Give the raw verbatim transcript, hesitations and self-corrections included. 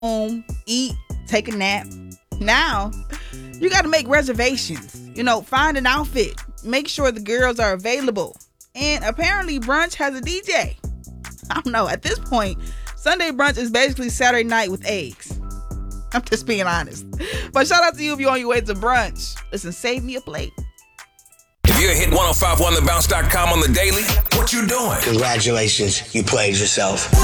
home, eat, take a nap. Now, you got to make reservations. You know, find an outfit. Make sure the girls are available. And apparently brunch has a D J. I don't know. At this point, Sunday brunch is basically Saturday night with eggs. I'm just being honest. But shout out to you if you're on your way to brunch. Listen, save me a plate. If you hit ten fifty-one the bounce dot com on the daily, what you doing? Congratulations, you played yourself.